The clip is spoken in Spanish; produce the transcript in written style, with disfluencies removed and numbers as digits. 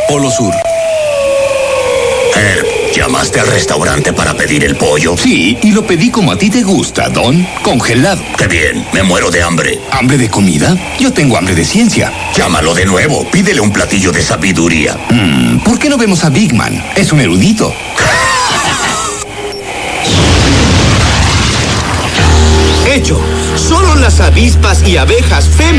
Polo Sur. ¿Llamaste al restaurante para pedir el pollo? Sí, y lo pedí como a ti te gusta, Don. Congelado. ¡Qué bien! Me muero de hambre. ¿Hambre de comida? Yo tengo hambre de ciencia. Llámalo de nuevo. Pídele un platillo de sabiduría. ¿Por qué no vemos a Big Man? Es un erudito. Hecho. Solo las avispas y abejas féminas